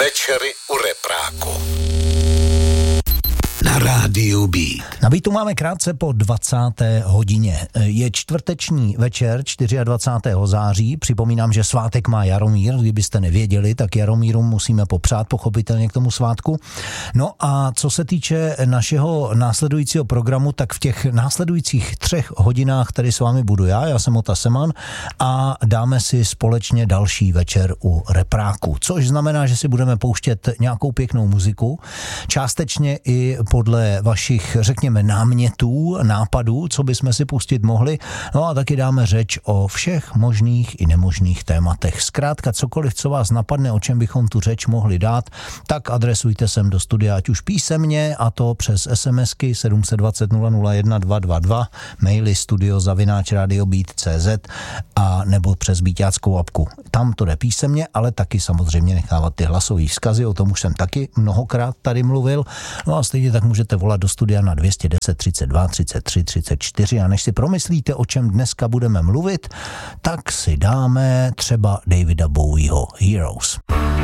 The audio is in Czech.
Večery u repráku. Na rádiu Beat. Na Beatu máme krátce po 20. hodině. Je čtvrteční večer 24. září. Připomínám, že svátek má Jaromír. Kdybyste nevěděli, tak Jaromíru musíme popřát pochopitelně k tomu svátku. No a co se týče našeho následujícího programu, tak v těch následujících 3 hodinách tady s vámi budu já jsem Ota Seman a dáme si společně další večer u repráku. Což znamená, že si budeme pouštět nějakou pěknou muziku, částečně i podle vašich, řekněme, námětů, nápadů, co bychom si pustit mohli. No a taky dáme řeč o všech možných i nemožných tématech. Zkrátka cokoliv, co vás napadne, o čem bychom tu řeč mohli dát, tak adresujte sem do studia, ať už písemně, a to přes SMSky 720 001 222, maily studio@radiobeat.cz a nebo přes beatáckou apku. Tam to jde písemně, ale taky samozřejmě nechávat ty hlasové vzkazy, o tom už jsem taky mnohokrát tady mluvil. No a stejně tak můžete volat do studia na 210 32 33 34 a než si promyslíte, o čem dneska budeme mluvit, tak si dáme třeba Davida Bowieho Heroes.